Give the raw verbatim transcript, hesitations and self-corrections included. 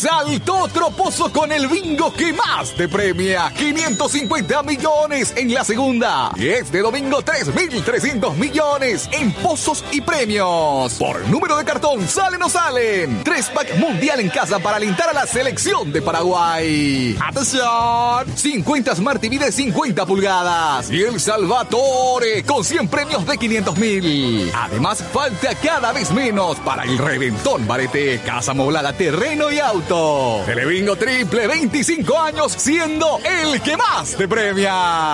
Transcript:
Saltó otro pozo con el bingo que más te premia. quinientos cincuenta millones en la segunda. Y este domingo tres mil trescientos millones en pozos y premios. Por número de cartón, ¿salen o salen? Tres pack mundial en casa para alentar a la selección de Paraguay. ¡Atención! cincuenta Smart T V de cincuenta pulgadas. Y el Salvatore con cien premios de quinientos mil. Además, falta cada vez menos para el reventón Barete. Casa amoblada, terreno y auto. Telebingo triple, veinticinco años siendo el que más te premia.